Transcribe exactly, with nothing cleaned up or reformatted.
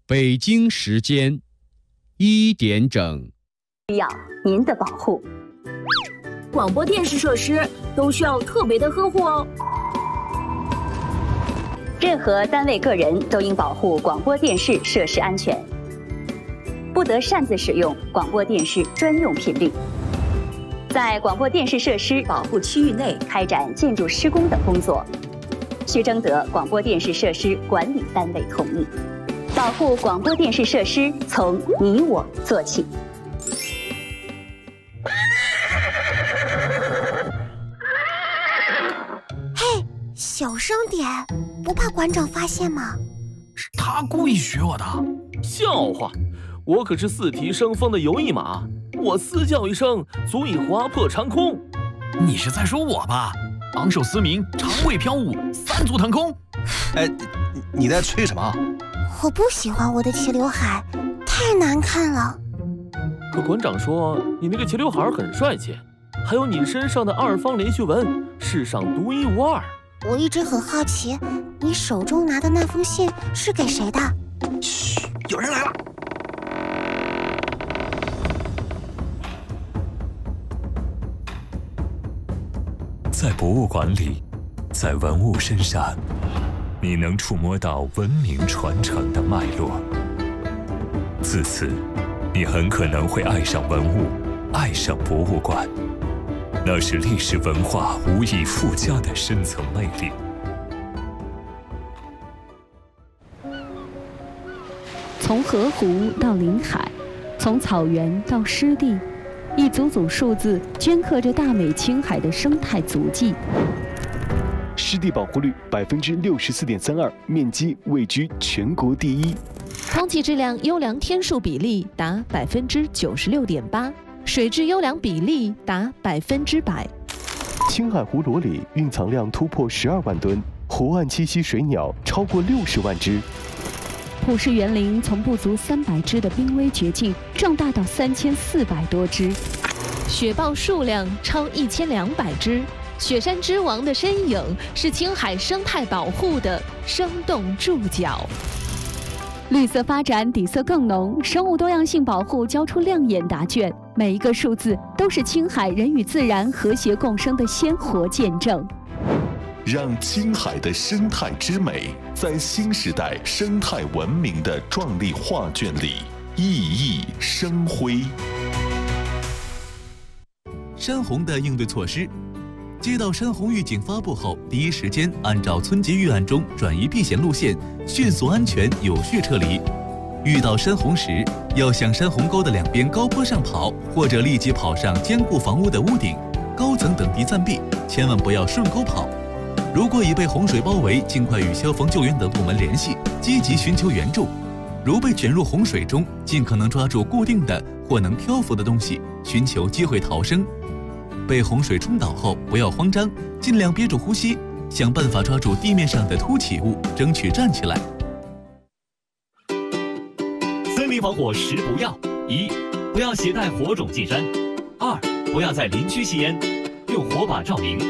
北京时间一点整。 需要您的保护。 广播电视设施都需要特别的呵护哦。 任何单位个人都应保护广播电视设施安全，不得擅自使用广播电视专用频率。在广播电视设施保护区域内开展建筑施工等工作，需征得广播电视设施管理单位同意。保护广播电视设施从你我做起。 嘿，小声点，不怕馆长发现吗？ 是他故意学我的。 笑话，我可是四蹄生风的游艺马，我嘶叫一声足以划破长空。 你是在说我吧？昂首嘶鸣，长尾飘舞，三足腾空。 哎，你在吹什么？ 我不喜欢我的齐刘海，太难看了。 可馆长说你那个齐刘海很帅气，还有你身上的二方连续纹，世上独一无二。 我一直很好奇，你手中拿的那封信是给谁的？ 嘘，有人来了。 在博物馆里，在文物身上，你能触摸到文明传承的脉络。自此，你很可能会爱上文物，爱上博物馆。那是历史文化无以复加的深层魅力。 从河湖到临海，从草原到湿地，一组组数字镌刻着大美青海的生态足迹。 湿地保护率百分之六十四点三二，面积位居全国第一。 空气质量优良天数比例达百分之九十六点八，水质优良比例达百分之百。 青海湖裸里蕴藏量突破十二万吨，湖岸栖息水鸟超过六十万只。 普氏园林从不足三百只的濒危绝境壮大到三千四百多只， 雪豹数量超一千两百只。雪山之王的身影是青海生态保护的生动注脚。 绿色发展底色更浓，生物多样性保护交出亮眼答卷，每一个数字都是青海人与自然和谐共生的鲜活见证。 让青海的生态之美在新时代生态文明的壮丽画卷里熠熠生辉。 山洪的应对措施：接到山洪预警发布后，第一时间按照村级预案中转移避险路线，迅速、安全、有序撤离。遇到山洪时，要向山洪沟的两边高坡上跑，或者立即跑上坚固房屋的屋顶、高层等地暂避，千万不要顺沟跑。如果已被洪水包围，尽快与消防救援等部门联系，积极寻求援助。如被卷入洪水中，尽可能抓住固定的或能漂浮的东西，寻求机会逃生。被洪水冲倒后，不要慌张，尽量憋住呼吸，想办法抓住地面上的凸起物，争取站起来。 森林防火十不要：一、不要携带火种进山；二、不要在林区吸烟，用火把照明。